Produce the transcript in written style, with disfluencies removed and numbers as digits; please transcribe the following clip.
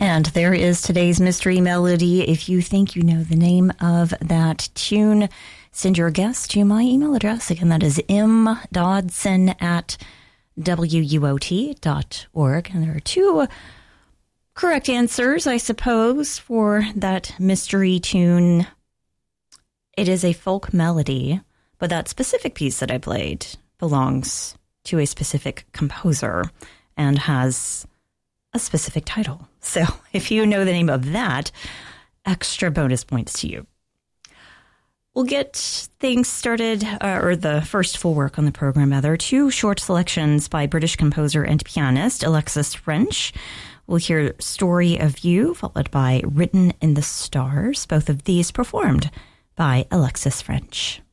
And there is today's mystery melody. If you think you know the name of that tune, send your guess to my email address. Again, that is mdodson@wuot.org. And there are two correct answers, I suppose, for that mystery tune. It is a folk melody, but that specific piece that I played belongs to a specific composer and has a specific title. So if you know the name of that, extra bonus points to you. We'll get things started, or the first full work on the program, rather. Two short selections by British composer and pianist Alexis French. We'll hear Story of You, followed by Written in the Stars, both of these performed by Alexis French.